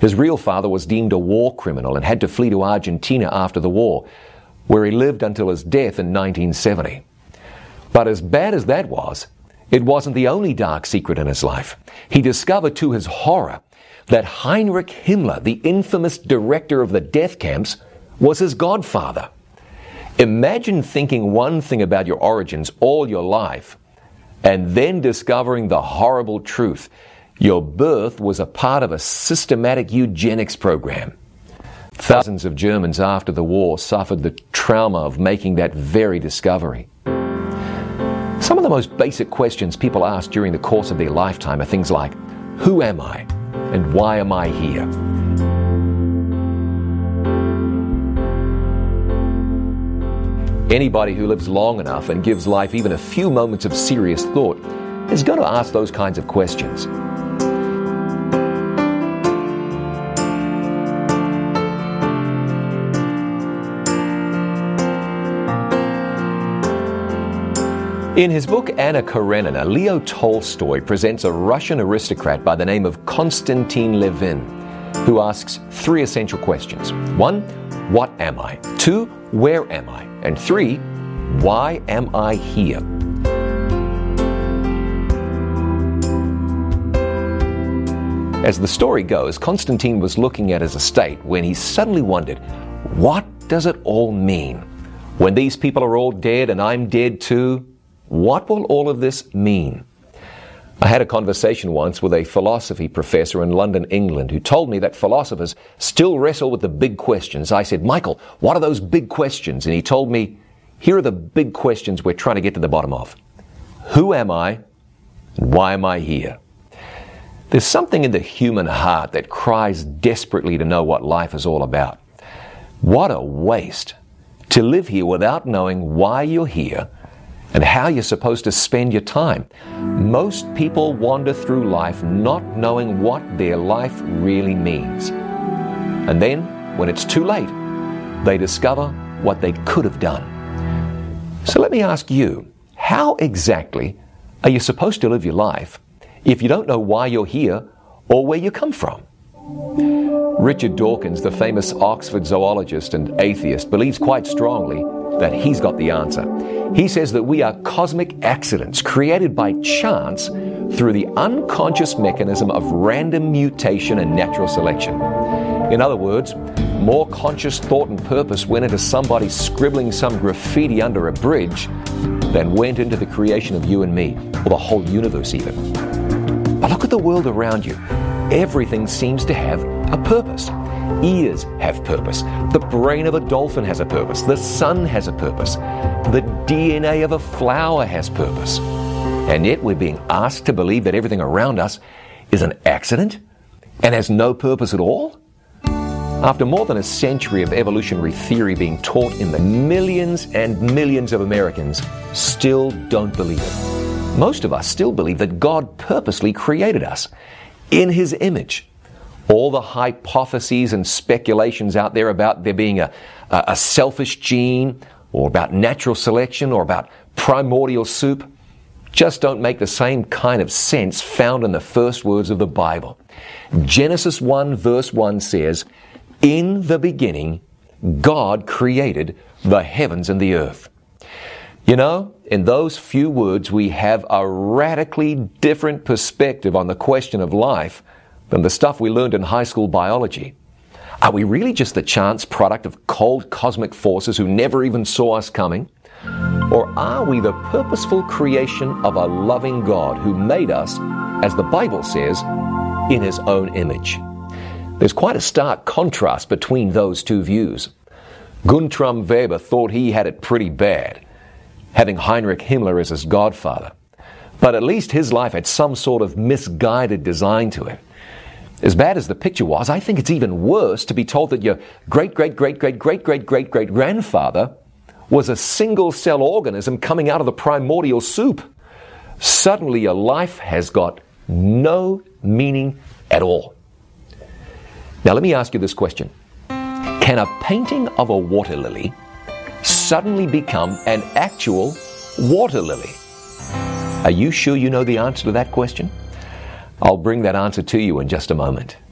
His real father was deemed a war criminal and had to flee to Argentina after the war, where he lived until his death in 1970. But as bad as that was, it wasn't the only dark secret in his life. He discovered to his horror that Heinrich Himmler, the infamous director of the death camps, was his godfather. Imagine thinking one thing about your origins all your life and then discovering the horrible truth. Your birth was a part of a systematic eugenics program. Thousands of Germans after the war suffered the trauma of making that very discovery. Some of the most basic questions people ask during the course of their lifetime are things like, who am I and why am I here? Anybody who lives long enough and gives life even a few moments of serious thought is going to ask those kinds of questions. In his book Anna Karenina, Leo Tolstoy presents a Russian aristocrat by the name of Konstantin Levin, who asks 3 essential questions. 1, what am I? 2, where am I? And 3, why am I here? As the story goes, Konstantin was looking at his estate when he suddenly wondered, what does it all mean? When these people are all dead and I'm dead too, what will all of this mean? I had a conversation once with a philosophy professor in London, England, who told me that philosophers still wrestle with the big questions. I said, Michael, what are those big questions? And he told me, here are the big questions we're trying to get to the bottom of. Who am I? And why am I here? There's something in the human heart that cries desperately to know what life is all about. What a waste to live here without knowing why you're here and how you're supposed to spend your time. Most people wander through life not knowing what their life really means. And then, when it's too late, they discover what they could have done. So let me ask you, how exactly are you supposed to live your life if you don't know why you're here or where you come from? Richard Dawkins, the famous Oxford zoologist and atheist, believes quite strongly that he's got the answer. He says that we are cosmic accidents created by chance through the unconscious mechanism of random mutation and natural selection. In other words, more conscious thought and purpose went into somebody scribbling some graffiti under a bridge than went into the creation of you and me, or the whole universe even. But look at the world around you. Everything seems to have a purpose. Ears have purpose. The brain of a dolphin has a purpose. The sun has a purpose. The DNA of a flower has purpose. And yet we're being asked to believe that everything around us is an accident and has no purpose at all? After more than a century of evolutionary theory being taught in the millions and millions of Americans still don't believe it. Most of us still believe that God purposely created us in His image. All the hypotheses and speculations out there about there being a selfish gene, or about natural selection, or about primordial soup, just don't make the same kind of sense found in the first words of the Bible. Genesis 1 verse 1 says, "In the beginning, God created the heavens and the earth." You know, in those few words, we have a radically different perspective on the question of life than the stuff we learned in high school biology. Are we really just the chance product of cold cosmic forces who never even saw us coming? Or are we the purposeful creation of a loving God who made us, as the Bible says, in His own image? There's quite a stark contrast between those two views. Guntram Weber thought he had it pretty bad, having Heinrich Himmler as his godfather. But at least his life had some sort of misguided design to it. As bad as the picture was, I think it's even worse to be told that your great-great-great-great-great-great-great-grandfather was a single-cell organism coming out of the primordial soup. Suddenly your life has got no meaning at all. Now let me ask you this question. Can a painting of a water lily suddenly become an actual water lily? Are you sure you know the answer to that question? I'll bring that answer to you in just a moment.